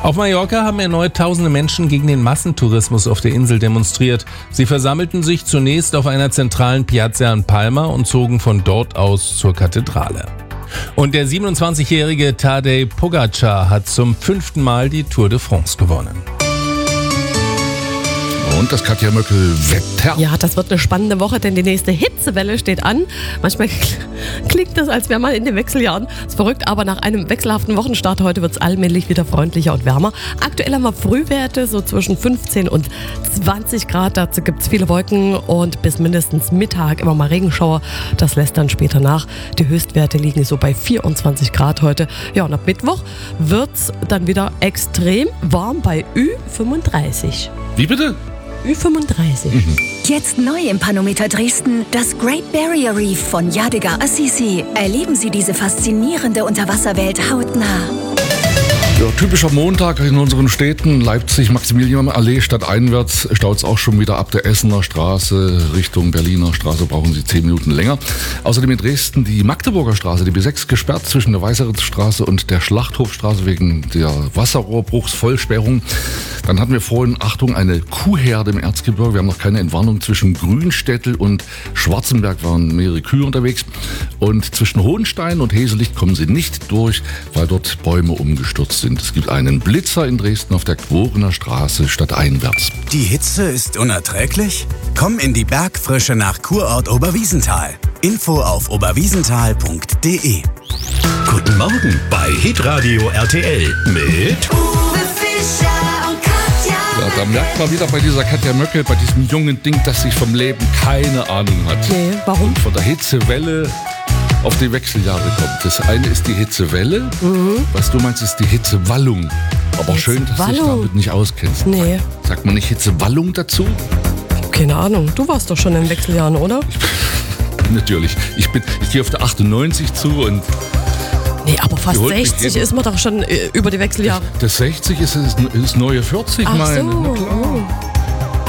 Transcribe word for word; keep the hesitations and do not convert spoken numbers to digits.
Auf Mallorca haben erneut tausende Menschen gegen den Massentourismus auf der Insel demonstriert. Sie versammelten sich zunächst auf einer zentralen Piazza in Palma und zogen von dort aus zur Kathedrale. Und der siebenundzwanzigjährige Tadej Pogačar hat zum fünften Mal die Tour de France gewonnen. Und das Katja Möckel-Wetter. Ja, das wird eine spannende Woche, denn die nächste Hitzewelle steht an. Manchmal klingt das, als wäre man in den Wechseljahren. Das ist verrückt, aber nach einem wechselhaften Wochenstart heute wird es allmählich wieder freundlicher und wärmer. Aktuell haben wir Frühwerte so zwischen fünfzehn und zwanzig Grad. Dazu gibt es viele Wolken und bis mindestens Mittag immer mal Regenschauer. Das lässt dann später nach. Die Höchstwerte liegen so bei vierundzwanzig Grad heute. Ja, und ab Mittwoch wird es dann wieder extrem warm bei Ü fünfunddreißig. Wie bitte? Ü fünfunddreißig. Mhm. Jetzt neu im Panometer Dresden, das Great Barrier Reef von Yadigar Assisi. Erleben Sie diese faszinierende Unterwasserwelt hautnah. Ja, typischer Montag in unseren Städten. Leipzig, Maximilianallee stadteinwärts staut es auch schon wieder ab der Essener Straße Richtung Berliner Straße. Brauchen Sie zehn Minuten länger. Außerdem in Dresden die Magdeburger Straße, die B sechs, gesperrt zwischen der Weißeritzstraße und der Schlachthofstraße wegen der Wasserrohrbruchsvollsperrung. Dann hatten wir vorhin, Achtung, eine Kuhherde im Erzgebirge. Wir haben noch keine Entwarnung. Zwischen Grünstädtel und Schwarzenberg waren mehrere Kühe unterwegs. Und zwischen Hohenstein und Heselicht kommen sie nicht durch, weil dort Bäume umgestürzt sind. Es gibt einen Blitzer in Dresden auf der Quorener Straße stadteinwärts. Die Hitze ist unerträglich? Komm in die Bergfrische nach Kurort Oberwiesenthal. Info auf oberwiesenthal punkt de. Guten Morgen bei Hitradio R T L mit Uwe Fischer und Katja. Ja, da merkt man wieder bei dieser Katja Möckel, bei diesem jungen Ding, dass sich vom Leben keine Ahnung hat. Nee, warum? Und von der Hitzewelle auf die Wechseljahre kommt. Das eine ist die Hitzewelle, mhm. was du meinst, ist die Hitzewallung. Aber schön, dass du dich damit nicht auskennst. Nee. Sagt man nicht Hitzewallung dazu? Keine Ahnung. Du warst doch schon in den Wechseljahren, oder? Natürlich. Ich bin, ich gehe auf der achtundneunzig zu und... Nee, aber fast sechzig ist man doch schon äh, über die Wechseljahre. Das sechzig ist das neue vierzig, Ach meine. so. Na klar.